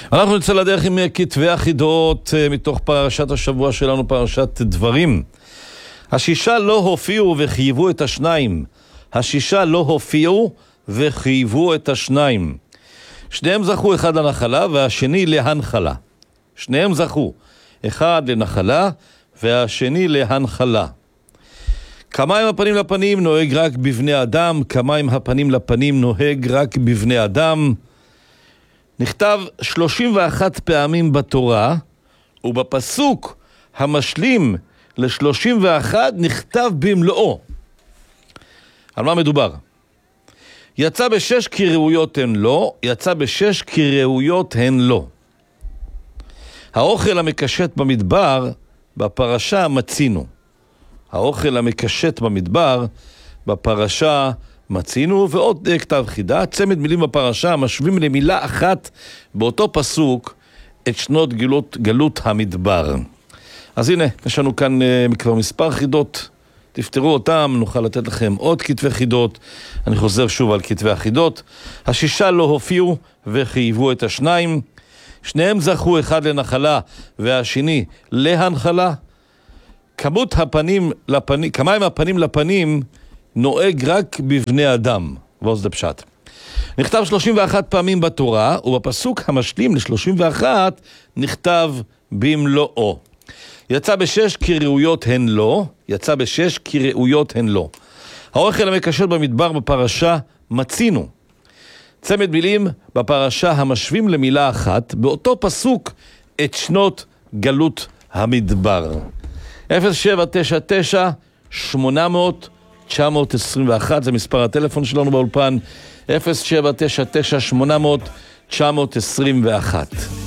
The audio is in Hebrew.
אנחנו נצא לדרך עם כתבי החידות מתוך פרשת השבוע שלנו, פרשת דברים. השישה לא הופיעו וחייבו את השניים. השישה לא הופיעו וחייבו את השניים. שניהם זכו, אחד לנחלה והשני להנחלה. שניהם זכו, אחד לנחלה והשני להנחלה. כמה עם הפנים לפנים נוהג רק בבני אדם, כמה עם הפנים לפנים נוהג רק בבני אדם. נכתב 31 פעמים בתורה, ובפסוק המשלים ל-31 נכתב במלואו. על מה מדובר? יצא בשש כי ראויות הן לא, יצא בשש כי ראויות הן לא. האוכל המקשט במדבר, בפרשה מצינו. האוכל המקשט במדבר, בפרשה מצינו. ועוד כתב חידה, צמד מילים בפרשה משווים למילה אחת באותו פסוק את שנות גלות המדבר. אז הנה, יש לנו כאן כבר מספר חידות, תפתרו אותם, נוכל לתת לכם עוד כתבי חידות. אני חוזר שוב על כתבי החידות. השישה לא הופיעו וחייבו את השניים. שניהם זכו, אחד לנחלה והשני להנחלה. כמה עם הפנים לפנים נוהג רק בבני אדם. ועוז דפשט. נכתב 31 פעמים בתורה, ובפסוק המשלים ל-31 נכתב במלואו. יצא בשש כי ראויות הן לא, יצא בשש כי ראויות הן לא. האוכל המקשר במדבר בפרשה מצינו. צמד מילים בפרשה המשווים למילה אחת, באותו פסוק את שנות גלות המדבר. 0799-800-921, זה מספר הטלפון שלנו באולפן, 0799-800-921.